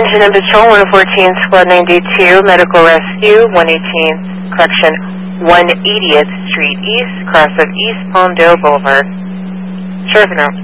Engine and Patrol 114, Squad 92, Medical Rescue 180th Street East, cross of East Palmdale Boulevard. Sheriff now.